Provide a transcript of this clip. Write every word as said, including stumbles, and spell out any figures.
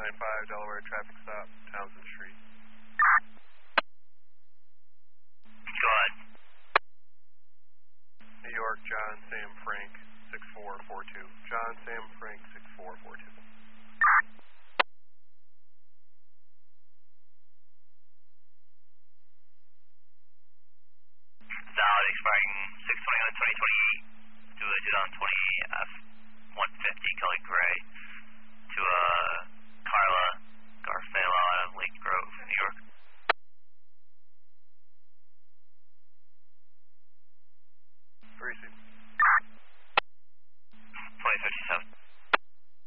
nine five, Delaware traffic stop, Townsend Street. Go ahead. New York, John Sam Frank, six four four two. John Sam Frank, six four four two. Valid expiring six twenty-one twenty twenty-eight to a two thousand twenty F.